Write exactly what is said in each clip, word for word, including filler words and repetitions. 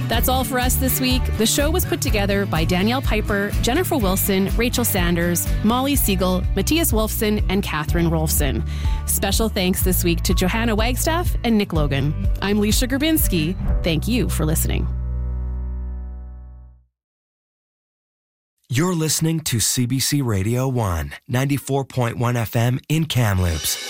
That's all for us this week. The show was put together by Danielle Piper, Jennifer Wilson, Rachel Sanders, Molly Siegel, Matthias Wolfson, and Catherine Rolfson. Special thanks this week to Johanna Wagstaff and Nick Logan. I'm Leisha Grabinski. Thank you for listening. You're listening to C B C Radio one, ninety-four point one F M in Kamloops.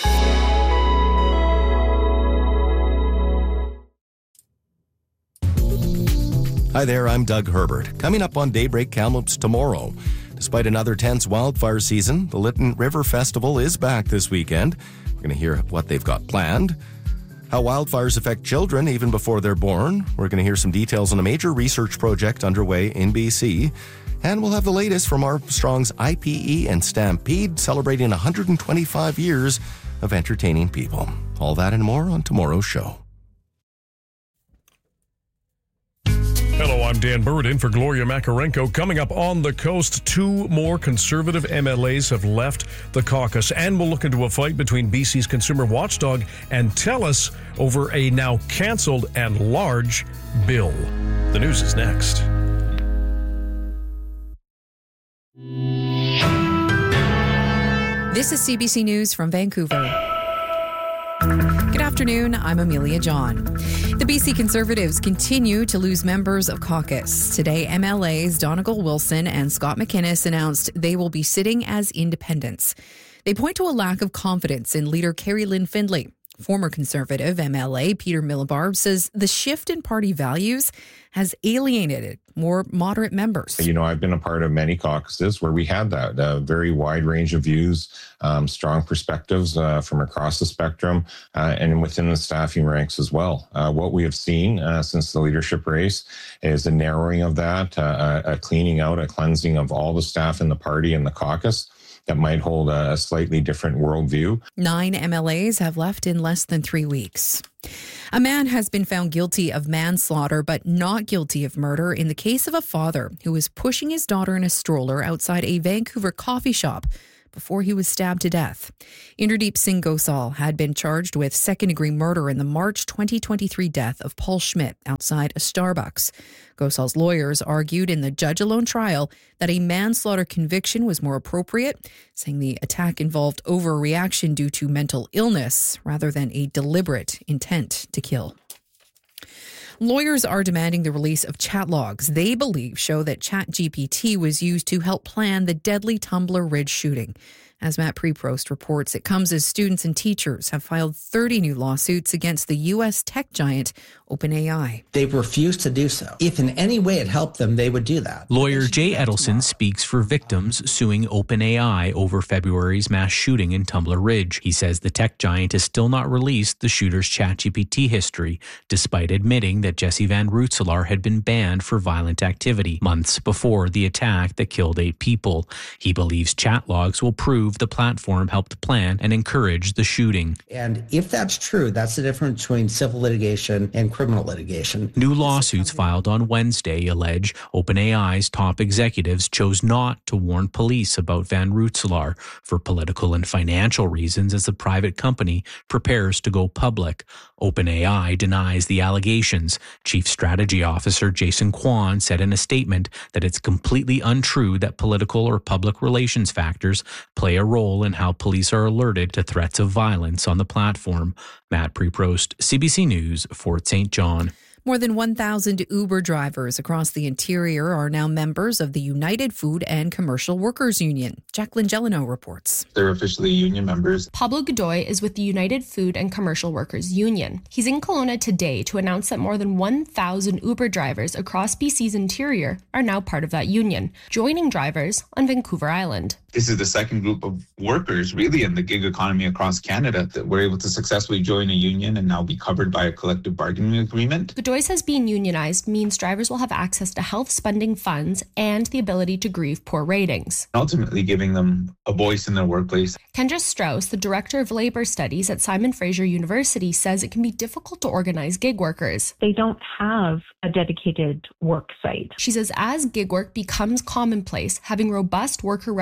Hi there, I'm Doug Herbert. Coming up on Daybreak Kamloops tomorrow. Despite another tense wildfire season, the Lytton River Festival is back this weekend. We're going to hear what they've got planned, how wildfires affect children even before they're born. We're going to hear some details on a major research project underway in B C. And we'll have the latest from Armstrong's I P E and Stampede, celebrating one hundred twenty-five years of entertaining people. All that and more on tomorrow's show. Hello, I'm Dan Bird in for Gloria Makarenko. Coming up on the coast, two more Conservative M L As have left the caucus, and we'll look into a fight between B C's consumer watchdog and TELUS over a now cancelled and large bill. The news is next. This is C B C News from Vancouver. Good afternoon, I'm Amelia John. The B C Conservatives continue to lose members of caucus. Today, M L As Donegal Wilson and Scott McInnes announced they will be sitting as independents. They point to a lack of confidence in leader Carrie Lynn Findlay. Former Conservative M L A Peter Millibarb says the shift in party values has alienated more moderate members. You know, I've been a part of many caucuses where we had that uh, very wide range of views, um, strong perspectives uh, from across the spectrum, uh, and within the staffing ranks as well. Uh, what we have seen uh, since the leadership race is a narrowing of that, uh, a cleaning out, a cleansing of all the staff in the party and the caucus that might hold a slightly different worldview. Nine M L As have left in less than three weeks. A man has been found guilty of manslaughter but not guilty of murder in the case of a father who was pushing his daughter in a stroller outside a Vancouver coffee shop before he was stabbed to death. Inderdeep Singh Gosal had been charged with second-degree murder in the March twenty twenty-three death of Paul Schmidt outside a Starbucks. Gosal's lawyers argued in the judge-alone trial that a manslaughter conviction was more appropriate, saying the attack involved overreaction due to mental illness rather than a deliberate intent to kill. Lawyers are demanding the release of chat logs they believe show that ChatGPT was used to help plan the deadly Tumbler Ridge shooting. As Matt Preprost reports, it comes as students and teachers have filed thirty new lawsuits against the U S tech giant OpenAI. They've refused to do so. If in any way it helped them, they would do that. Lawyer Jay Edelson speaks for victims suing OpenAI over February's mass shooting in Tumbler Ridge. He says the tech giant has still not released the shooter's ChatGPT history, despite admitting that Jesse Van Rootselaar had been banned for violent activity months before the attack that killed eight people. He believes chat logs will prove the platform helped plan and encourage the shooting. And if that's true, that's the difference between civil litigation and criminal litigation. New lawsuits filed on Wednesday allege OpenAI's top executives chose not to warn police about Van Rootselaar for political and financial reasons as the private company prepares to go public. OpenAI denies the allegations. Chief Strategy Officer Jason Kwan said in a statement that it's completely untrue that political or public relations factors play a role in how police are alerted to threats of violence on the platform. Matt Preprost, C B C News, Fort Saint John. More than one thousand Uber drivers across the interior are now members of the United Food and Commercial Workers Union. Jacqueline Gelino reports. They're officially union members. Pablo Godoy is with the United Food and Commercial Workers Union. He's in Kelowna today to announce that more than one thousand Uber drivers across B C's interior are now part of that union, joining drivers on Vancouver Island. This is the second group of workers really in the gig economy across Canada that were able to successfully join a union and now be covered by a collective bargaining agreement. Godoy says being unionized means drivers will have access to health spending funds and the ability to grieve poor ratings. Ultimately giving them a voice in their workplace. Kendra Strauss, the director of labor studies at Simon Fraser University, says it can be difficult to organize gig workers. They don't have a dedicated work site. She says as gig work becomes commonplace, having robust worker representation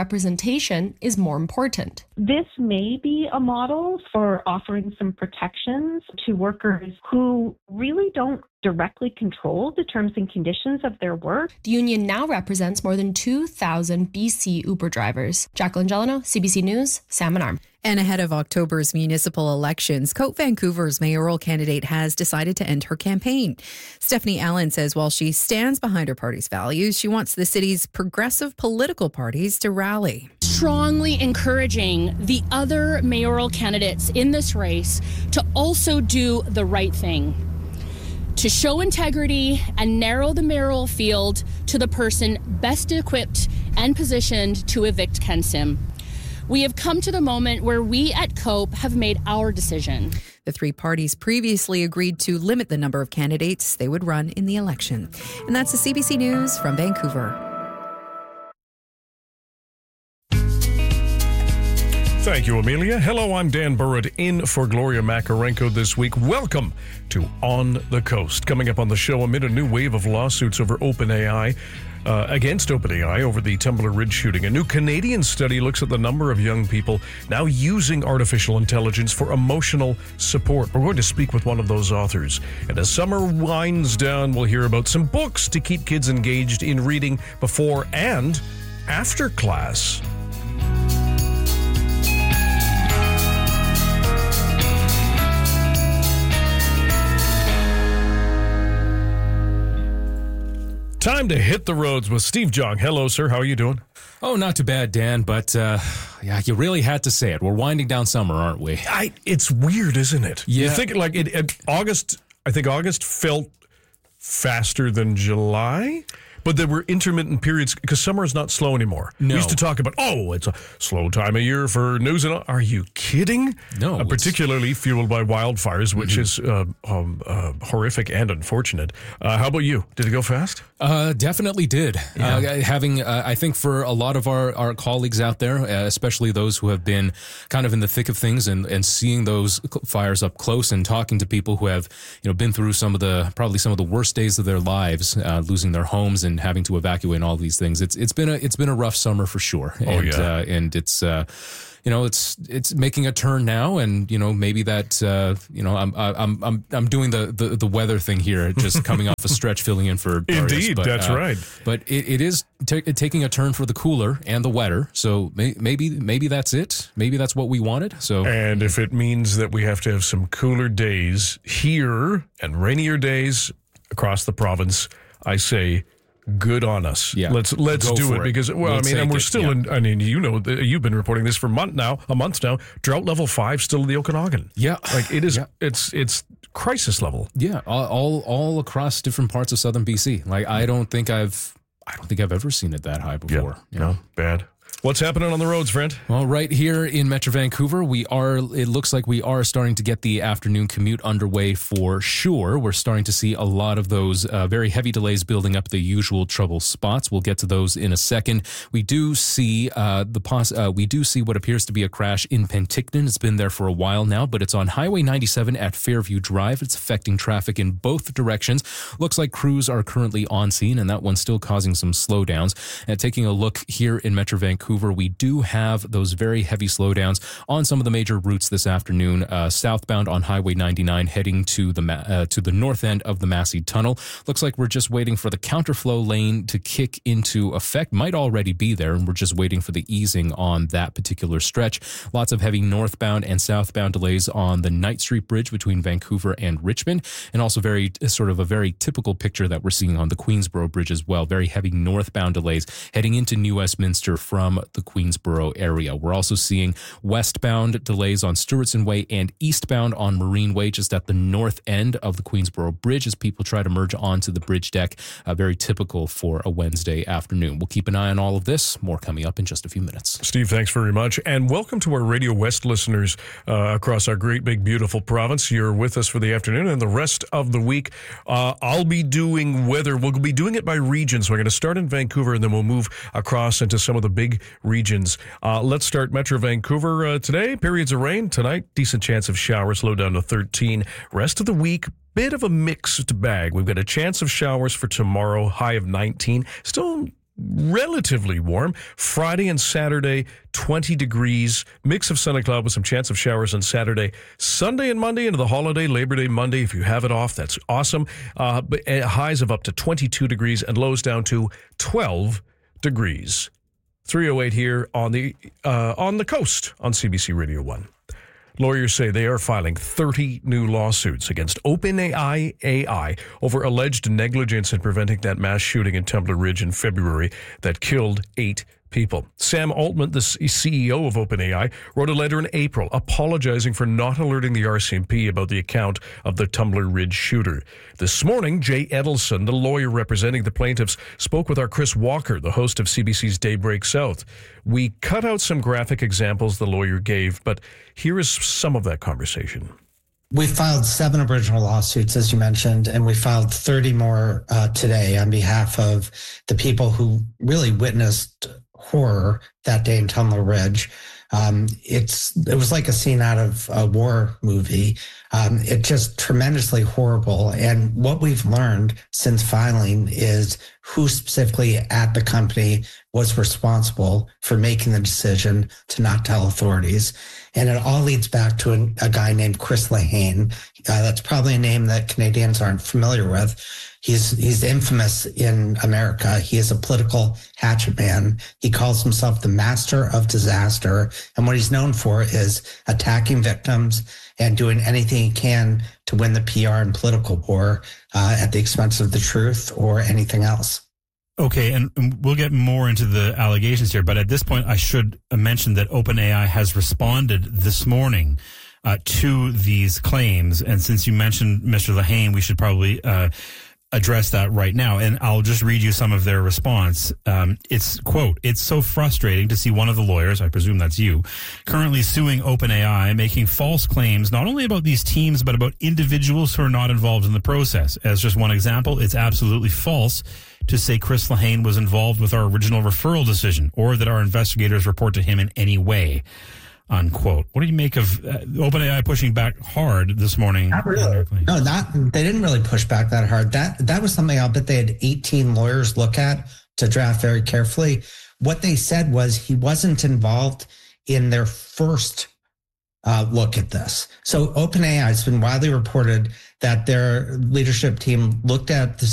consultation is more important. This may be a model for offering some protections to workers who really don't directly control the terms and conditions of their work. The union now represents more than two thousand B C Uber drivers. Jacqueline Gelano, C B C News, Salmon Arm. And ahead of October's municipal elections, Cope Vancouver's mayoral candidate has decided to end her campaign. Stephanie Allen says while she stands behind her party's values, she wants the city's progressive political parties to rally. Strongly encouraging the other mayoral candidates in this race to also do the right thing, to show integrity and narrow the mayoral field to the person best equipped and positioned to evict Ken Sim. We have come to the moment where we at Cope have made our decision. The three parties previously agreed to limit the number of candidates they would run in the election. And that's the C B C News from Vancouver. Thank you, Amelia. Hello, I'm Dan Burrett in for Gloria Makarenko this week. Welcome to On the Coast. Coming up on the show, amid a new wave of lawsuits over OpenAI, uh, against OpenAI over the Tumbler Ridge shooting. A new Canadian study looks at the number of young people now using artificial intelligence for emotional support. We're going to speak with one of those authors. And as summer winds down, we'll hear about some books to keep kids engaged in reading before and after class. Time to hit the roads with Steve Jong. Hello, sir. How are you doing? Oh, not too bad, Dan. But uh, yeah, you really had to say it. We're winding down summer, aren't we? I. It's weird, isn't it? Yeah. You think like it, it, August. I think August felt faster than July. But there were intermittent periods because summer is not slow anymore. No. We used to talk about, oh, it's a slow time of year for news. And all. Are you kidding? No. Uh, particularly fueled by wildfires, which mm-hmm. is uh, um, uh, horrific and unfortunate. Uh, how about you? Did it go fast? Uh, definitely did. Yeah. Uh, having, uh, I think for a lot of our, our colleagues out there, uh, especially those who have been kind of in the thick of things and, and seeing those fires up close and talking to people who have, you know, been through some of the, probably some of the worst days of their lives, uh, losing their homes and having to evacuate and all these things. It's it's been a it's been a rough summer for sure. Oh, and yeah. uh, and it's uh, you know it's it's making a turn now, and you know maybe that uh, you know I'm I'm I'm I'm doing the, the, the weather thing here, just coming off a stretch, filling in for Darius. Indeed, but, that's uh, right. But it, it is t- taking a turn for the cooler and the wetter. So may- maybe maybe that's it. Maybe that's what we wanted. So and if it means that we have to have some cooler days here and rainier days across the province, I say, good on us. Yeah. Let's let's Go do for it it. because well, We'll I mean, and take we're it, still yeah. in. I mean, you know, you've been reporting this for a month now, a month now. Drought level five still in the Okanagan. Yeah, like it is. Yeah. It's it's crisis level. Yeah, all, all all across different parts of southern B C. Like I don't think I've I don't think I've ever seen it that high before. Yeah. No, bad. What's happening on the roads, friend? Well, right here in Metro Vancouver, we are, it looks like we are starting to get the afternoon commute underway for sure. We're starting to see a lot of those uh, very heavy delays building up the usual trouble spots. We'll get to those in a second. We do see uh, the poss- uh, we do see what appears to be a crash in Penticton. It's been there for a while now, but it's on Highway ninety-seven at Fairview Drive. It's affecting traffic in both directions. Looks like crews are currently on scene, and that one's still causing some slowdowns. And taking a look here in Metro Vancouver, we do have those very heavy slowdowns on some of the major routes this afternoon. Uh, southbound on Highway ninety-nine, heading to the uh, to the north end of the Massey Tunnel. Looks like we're just waiting for the counterflow lane to kick into effect. Might already be there, and we're just waiting for the easing on that particular stretch. Lots of heavy northbound and southbound delays on the Knight Street Bridge between Vancouver and Richmond, and also very sort of a very typical picture that we're seeing on the Queensboro Bridge as well. Very heavy northbound delays heading into New Westminster from the Queensboro area. We're also seeing westbound delays on Stewartson Way and eastbound on Marine Way, just at the north end of the Queensboro Bridge as people try to merge onto the bridge deck. Uh, very typical for a Wednesday afternoon. We'll keep an eye on all of this. More coming up in just a few minutes. Steve, thanks very much. And welcome to our Radio West listeners uh, across our great, big, beautiful province. You're with us for the afternoon and the rest of the week. Uh, I'll be doing weather. We'll be doing it by region. So we're going to start in Vancouver and then we'll move across into some of the big regions. Uh, let's start Metro Vancouver uh, today. Periods of rain tonight. Decent chance of showers. Low down to thirteen. Rest of the week, bit of a mixed bag. We've got a chance of showers for tomorrow. High of nineteen. Still relatively warm. Friday and Saturday, twenty degrees, mix of sun and cloud with some chance of showers on Saturday. Sunday and Monday into the holiday, Labor Day Monday, if you have it off, that's awesome. Uh, but highs of up to twenty-two degrees and lows down to twelve degrees. three oh eight here on the uh, on the coast on C B C Radio one. Lawyers say they are filing thirty new lawsuits against OpenAI A I over alleged negligence in preventing that mass shooting in Tumbler Ridge in February that killed eight people. Sam Altman, the C E O of OpenAI, wrote a letter in April apologizing for not alerting the R C M P about the account of the Tumbler Ridge shooter. This morning, Jay Edelson, the lawyer representing the plaintiffs, spoke with our Chris Walker, the host of C B C's Daybreak South. We cut out some graphic examples the lawyer gave, but here is some of that conversation. We filed seven original lawsuits, as you mentioned, and we filed thirty more uh, today on behalf of the people who really witnessed horror that day in Tumbler Ridge. Um, it's it was like a scene out of a war movie. Um, it's just tremendously horrible. And what we've learned since filing is who specifically at the company was responsible for making the decision to not tell authorities. And it all leads back to a, a guy named Chris Lehane. Uh, that's probably a name that Canadians aren't familiar with. He's he's infamous in America. He is a political hatchet man. He calls himself the master of disaster. And what he's known for is attacking victims and doing anything he can to win the P R and political war uh, at the expense of the truth or anything else. Okay, and we'll get more into the allegations here, but at this point, I should mention that OpenAI has responded this morning uh, to these claims. And since you mentioned Mister Lehane, we should probably uh, address that right now. And I'll just read you some of their response. Um, it's, quote, "It's so frustrating to see one of the lawyers, I presume that's you, currently suing OpenAI, making false claims not only about these teams, but about individuals who are not involved in the process. As just one example, it's absolutely false to say Chris Lehane was involved with our original referral decision or that our investigators report to him in any way," unquote. What do you make of uh, OpenAI pushing back hard this morning? Not really. No, not, they didn't really push back that hard. That, that was something I'll bet they had eighteen lawyers look at to draft very carefully. What they said was he wasn't involved in their first uh, look at this. So OpenAI has been widely reported that their leadership team looked at the